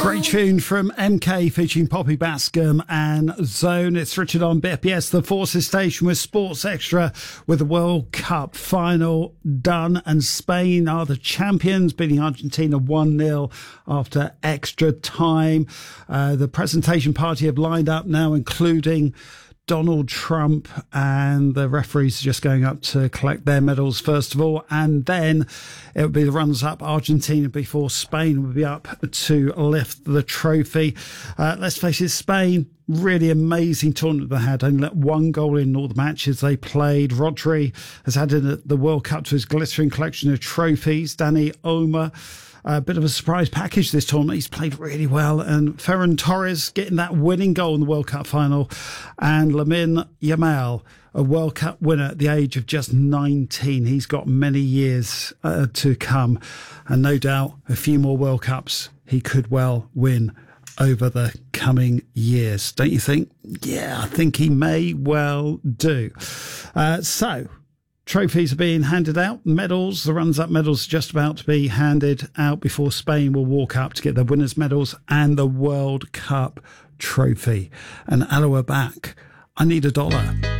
Great tune from MK featuring Poppy Bascom and Zone. It's Richard on BFBS, the Forces Station with Sports Extra, with the World Cup final done, and Spain are the champions, beating Argentina 1-0 after extra time. The presentation party have lined up now, including Donald Trump, and the referees are just going up to collect their medals first of all, and then it will be the runners-up Argentina before Spain will be up to lift the trophy. Let's face it, Spain, really amazing tournament they had. Only let one goal in all the matches they played. Rodri has added the World Cup to his glittering collection of trophies. Dani Olmo, a bit of a surprise package this tournament. He's played really well. And Ferran Torres getting that winning goal in the World Cup final. And Lamine Yamal, a World Cup winner at the age of just 19. He's got many years to come. And no doubt a few more World Cups he could well win over the coming years. Don't you think? Yeah, I think he may well do. Trophies are being handed out. Medals, the runs-up medals are just about to be handed out before Spain will walk up to get their winners' medals and the World Cup trophy. And Aloha back. I need $1.